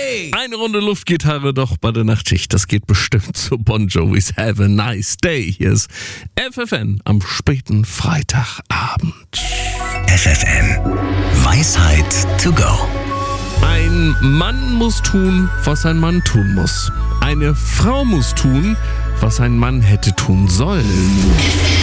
Eine Runde Luftgitarre doch bei der Nachtschicht. Das geht bestimmt zu Bon Jovi's Have a Nice Day. Hier ist FFN am späten Freitagabend. FFN. Weisheit to go. Ein Mann muss tun, was ein Mann tun muss. Eine Frau muss tun, was ein Mann hätte tun sollen.